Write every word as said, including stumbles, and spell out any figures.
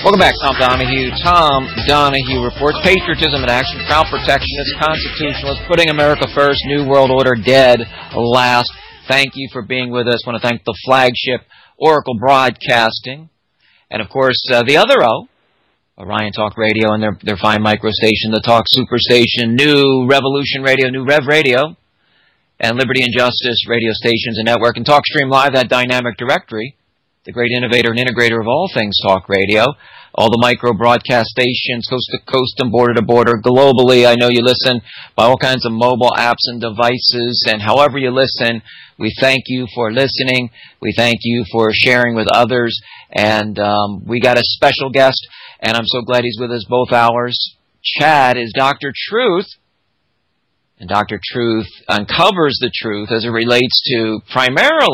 Welcome back, Tom Donahue. Tom Donahue reports patriotism in action, crowd protectionist, constitutionalist, putting America first, New World Order dead last. Thank you for being with us. I want to thank the flagship Oracle Broadcasting. And, of course, uh, the other O, Orion Talk Radio and their, their fine micro station, the Talk Superstation, New Revolution Radio, New Rev Radio, and Liberty and Justice Radio Stations and Network, and TalkStream Live, that dynamic directory, the great innovator and integrator of all things talk radio, all the micro broadcast stations, coast to coast and border to border, globally. I know you listen by all kinds of mobile apps and devices, and however you listen, we thank you for listening. We thank you for sharing with others, and um, we got a special guest, and I'm so glad he's with us both hours. Chad is Doctor Truth, and Doctor Truth uncovers the truth as it relates to primarily